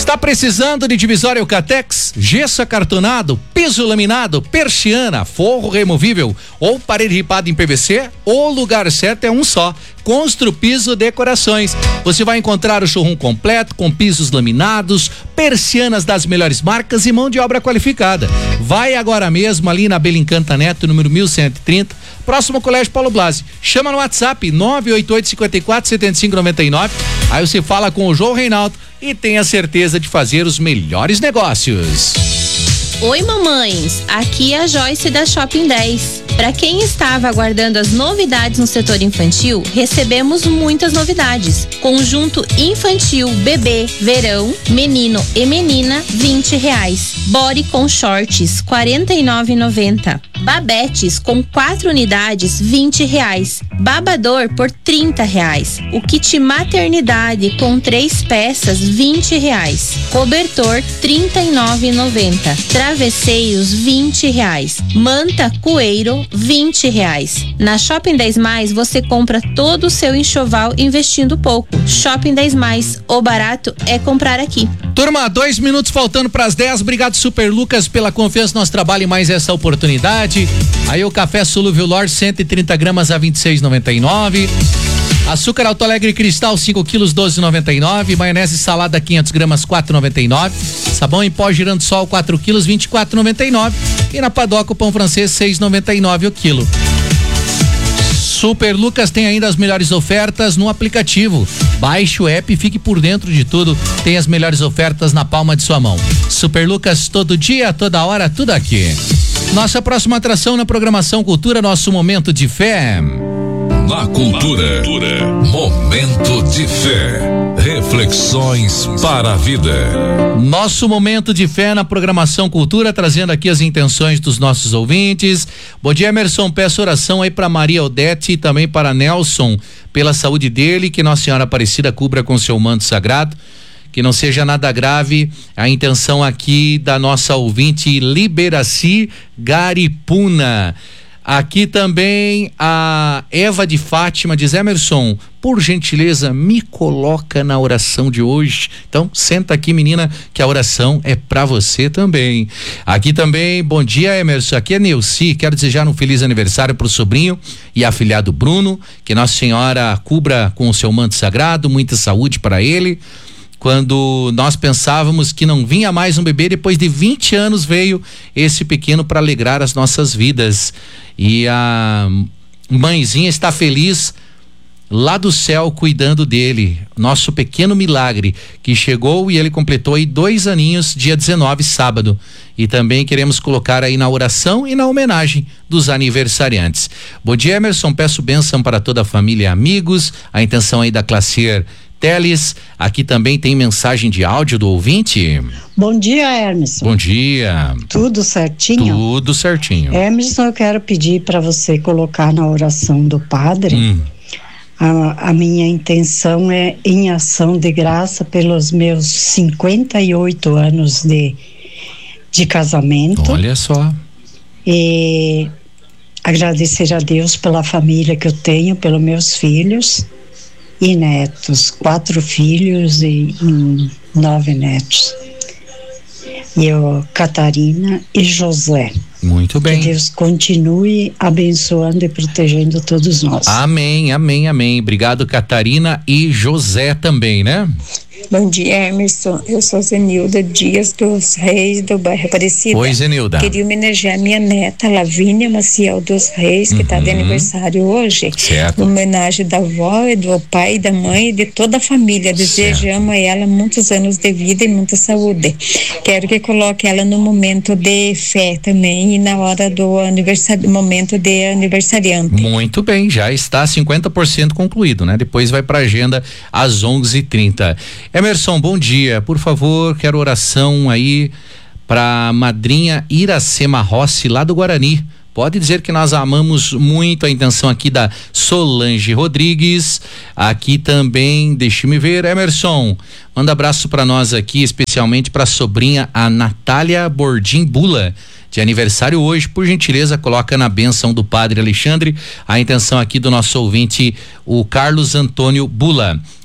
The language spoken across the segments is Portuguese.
Está precisando de divisória Eucatex, gesso acartonado, piso laminado, persiana, forro removível ou parede ripada em PVC? O lugar certo é um só. Construpiso Decorações. Você vai encontrar o showroom completo com pisos laminados, persianas das melhores marcas e mão de obra qualificada. Vai agora mesmo ali na Belincanta Neto, número 1130, próximo ao Colégio Paulo Blasi. Chama no WhatsApp 988-54-7599. Aí você fala com o João Reinaldo e tenha certeza de fazer os melhores negócios. Oi, mamães, aqui é a Joyce da Shopping 10. Para quem estava aguardando as novidades no setor infantil, recebemos muitas novidades. Conjunto infantil, bebê, verão, menino e menina, R$20. Body com shorts, R$49,90. Babetes com 4 unidades, R$20. Babador por R$30. O kit maternidade com 3 peças, R$20. Cobertor, R$39,90. Travesseiros, R$20. Manta coeiro, R$20. Na Shopping 10 Mais você compra todo o seu enxoval investindo pouco. Shopping 10 Mais, o barato é comprar aqui. Turma, 2 minutos faltando para as 10. Obrigado, Super Lucas, pela confiança no nosso trabalho e mais essa oportunidade. Aí o café solúvel Lor, 130 gramas a R$26,99. Açúcar Alto Alegre Cristal, 5 quilos, R$12,99. Maionese salada, 500 gramas, R$4,99. Sabão em pó Giransol, 4 quilos, R$24,99. E na Padoca, o pão francês, R$6,99 o quilo. Super Lucas tem ainda as melhores ofertas no aplicativo. Baixe o app e fique por dentro de tudo. Tem as melhores ofertas na palma de sua mão. Super Lucas, todo dia, toda hora, tudo aqui. Nossa próxima atração na programação Cultura, nosso momento de fé. Na Cultura, momento de fé, reflexões para a vida. Nosso momento de fé na programação Cultura, trazendo aqui as intenções dos nossos ouvintes. Bom dia, Emerson, peço oração aí para Maria Odete e também para Nelson, pela saúde dele, que Nossa Senhora Aparecida cubra com seu manto sagrado, que não seja nada grave. A intenção aqui da nossa ouvinte Liberaci Garipuna. Aqui também a Eva de Fátima diz: Emerson, por gentileza, me coloca na oração de hoje. Então, senta aqui, menina, que a oração é pra você também. Aqui também, bom dia, Emerson. Aqui é Neuci, quero desejar um feliz aniversário pro sobrinho e afilhado Bruno, que Nossa Senhora cubra com o seu manto sagrado, muita saúde para ele. Quando nós pensávamos que não vinha mais um bebê, depois de 20 anos veio esse pequeno para alegrar as nossas vidas. E a mãezinha está feliz lá do céu cuidando dele. Nosso pequeno milagre que chegou e ele completou aí 2 aninhos, dia 19, sábado. E também queremos colocar aí na oração e na homenagem dos aniversariantes. Bom dia, Emerson, peço bênção para toda a família e amigos. A intenção aí da Clacier Teles. Aqui também tem mensagem de áudio do ouvinte. Bom dia, Emerson. Bom dia. Tudo certinho? Tudo certinho. Emerson, eu quero pedir para você colocar na oração do padre. A minha intenção é em ação de graça pelos meus 58 anos de casamento. Olha só. E agradecer a Deus pela família que eu tenho, pelos meus filhos e netos, 4 filhos e 9 netos. E eu, Catarina e José. Muito bem. Que Deus continue abençoando e protegendo todos nós. Amém, amém, amém. Obrigado, Catarina e José também, né? Bom dia, Emerson. Eu sou Zenilda Dias dos Reis, do bairro Aparecida. Oi, Zenilda. Queria homenagear minha neta, Lavínia Maciel dos Reis, que está de aniversário hoje. Certo. Em homenagem da avó, e do pai, da mãe e de toda a família. Desejamos a ela muitos anos de vida e muita saúde. Quero que coloque ela no momento de fé também e na hora do aniversário, momento de aniversariante. Muito bem, já está 50% concluído, né? Depois vai para a agenda às 11h30. Emerson, bom dia. Por favor, quero oração aí para madrinha Iracema Rossi, lá do Guarani. Pode dizer que nós amamos muito. A intenção aqui da Solange Rodrigues. Aqui também, deixe-me ver, Emerson, manda abraço para nós aqui, especialmente para a sobrinha, a Natália Bordim Bula, de aniversário hoje. Por gentileza, coloca na bênção do Padre Alexandre. A intenção aqui do nosso ouvinte, o Carlos Antônio Bula.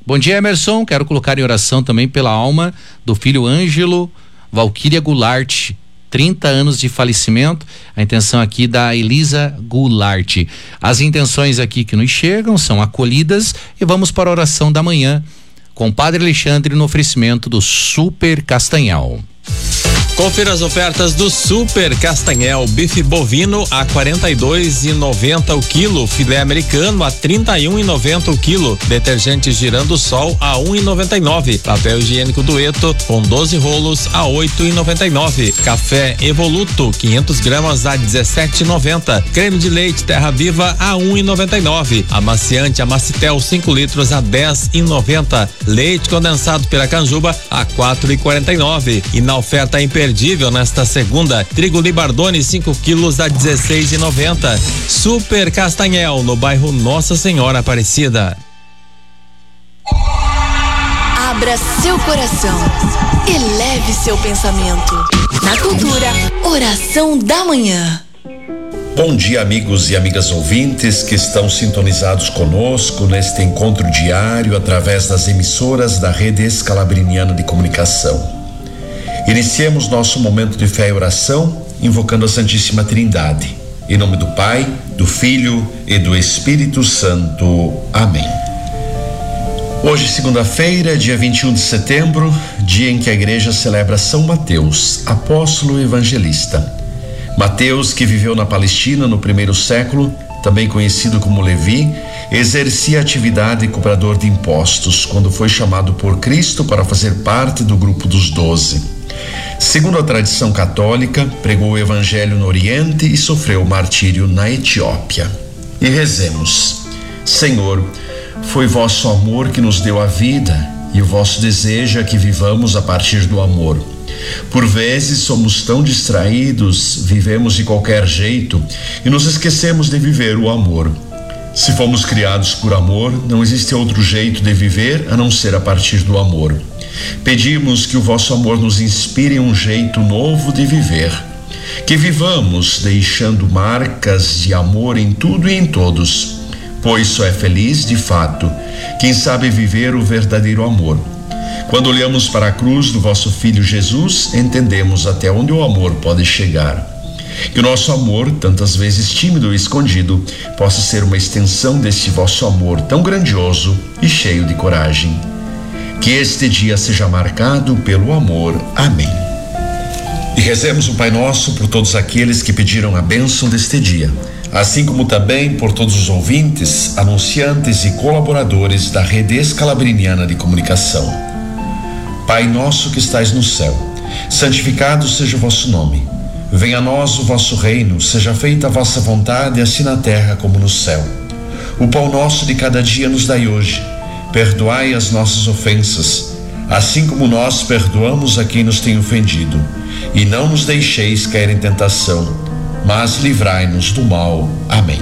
Bom dia, Emerson. Quero colocar em oração também pela alma do filho Ângelo Valquíria Goulart. 30 anos de falecimento, a intenção aqui da Elisa Goulart. As intenções aqui que nos chegam são acolhidas e vamos para a oração da manhã com o Padre Alexandre no oferecimento do Super Castanhal. Confira as ofertas do Super Castanhal, bife bovino a R$42,90 o quilo, filé americano a R$31,90 o quilo, detergente Girando Sol a R$1,99, papel higiênico Dueto com 12 rolos a R$8,99, café Evoluto 500 gramas a R$17,90, creme de leite Terra Viva a R$1,99, amaciante Amacitel 5 litros a R$10,90, leite condensado Piracanjuba a R$4,49 e na oferta imperdível nesta segunda, trigo Libardone 5 quilos a R$16,90. Super Castanhal, no bairro Nossa Senhora Aparecida. Abra seu coração, eleve seu pensamento. Na Cultura, oração da manhã. Bom dia, amigos e amigas ouvintes que estão sintonizados conosco neste encontro diário através das emissoras da Rede Escalabriniana de Comunicação. Iniciemos nosso momento de fé e oração invocando a Santíssima Trindade. Em nome do Pai, do Filho e do Espírito Santo. Amém. Hoje, segunda-feira, dia 21 de setembro, dia em que a igreja celebra São Mateus, apóstolo e evangelista. Mateus, que viveu na Palestina no primeiro século, também conhecido como Levi, exercia a atividade de cobrador de impostos quando foi chamado por Cristo para fazer parte do grupo dos 12. Segundo a tradição católica, pregou o evangelho no Oriente e sofreu o martírio na Etiópia. E rezemos: Senhor, foi vosso amor que nos deu a vida e o vosso desejo é que vivamos a partir do amor. Por vezes somos tão distraídos, vivemos de qualquer jeito e nos esquecemos de viver o amor. Se fomos criados por amor, não existe outro jeito de viver a não ser a partir do amor. Pedimos que o vosso amor nos inspire um jeito novo de viver. Que vivamos deixando marcas de amor em tudo e em todos, pois só é feliz, de fato, quem sabe viver o verdadeiro amor. Quando olhamos para a cruz do vosso Filho Jesus, entendemos até onde o amor pode chegar. Que o nosso amor, tantas vezes tímido e escondido, possa ser uma extensão desse vosso amor tão grandioso e cheio de coragem. Que este dia seja marcado pelo amor. Amém. E rezemos o Pai Nosso por todos aqueles que pediram a bênção deste dia, assim como também por todos os ouvintes, anunciantes e colaboradores da Rede Escalabriniana de Comunicação. Pai nosso que estais no céu, santificado seja o vosso nome. Venha a nós o vosso reino, seja feita a vossa vontade, assim na terra como no céu. O pão nosso de cada dia nos dai hoje. Perdoai as nossas ofensas, assim como nós perdoamos a quem nos tem ofendido. E não nos deixeis cair em tentação, mas livrai-nos do mal. Amém.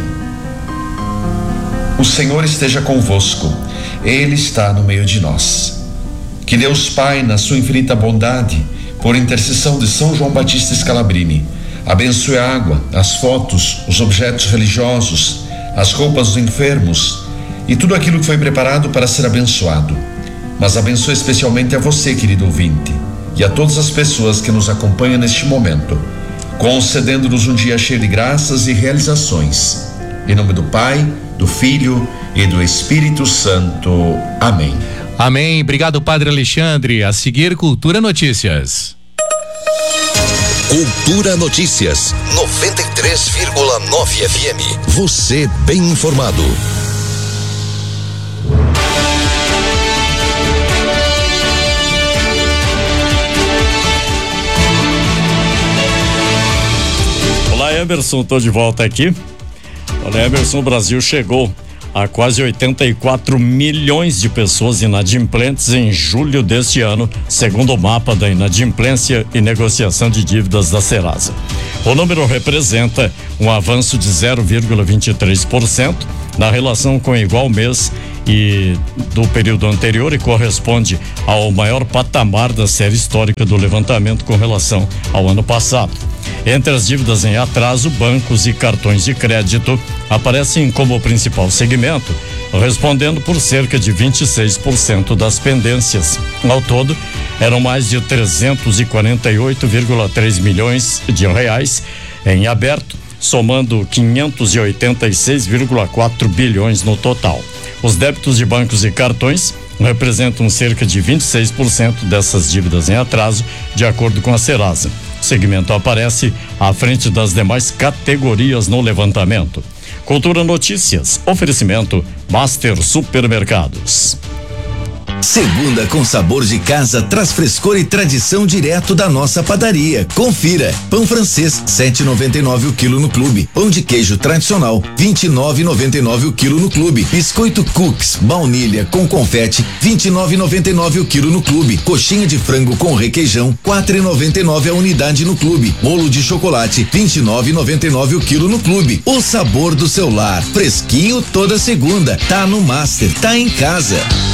O Senhor esteja convosco, Ele está no meio de nós. Que Deus Pai, na sua infinita bondade, por intercessão de São João Batista Scalabrini, abençoe a água, as fotos, os objetos religiosos, as roupas dos enfermos e tudo aquilo que foi preparado para ser abençoado. Mas abençoe especialmente a você, querido ouvinte, e a todas as pessoas que nos acompanham neste momento, concedendo-nos um dia cheio de graças e realizações. Em nome do Pai, do Filho e do Espírito Santo. Amém. Amém. Obrigado, Padre Alexandre. A seguir, Cultura Notícias. Cultura Notícias, 93,9 FM. Você bem informado. Olá, Emerson, estou de volta aqui. Olha, Emerson, o Brasil chegou a quase 84 milhões de pessoas inadimplentes em julho deste ano, segundo o mapa da inadimplência e negociação de dívidas da Serasa. O número representa um avanço de 0,23% na relação com o igual mês e do período anterior e corresponde ao maior patamar da série histórica do levantamento com relação ao ano passado. Entre as dívidas em atraso, bancos e cartões de crédito aparecem como principal segmento, respondendo por cerca de 26% das pendências. Ao todo, eram mais de 348,3 milhões de reais em aberto, somando 586,4 bilhões no total. Os débitos de bancos e cartões representam cerca de 26% dessas dívidas em atraso, de acordo com a Serasa. O segmento aparece à frente das demais categorias no levantamento. Cultura Notícias, oferecimento Master Supermercados. Segunda com sabor de casa traz frescor e tradição direto da nossa padaria. Confira: pão francês 7,99 o quilo no clube. Pão de queijo tradicional 29,99 o quilo no clube. Biscoito Cooks baunilha com confete 29,99 o quilo no clube. Coxinha de frango com requeijão 4,99 a unidade no clube. Bolo de chocolate 29,99 o quilo no clube. O sabor do seu lar, fresquinho toda segunda. Tá no Master, tá em casa.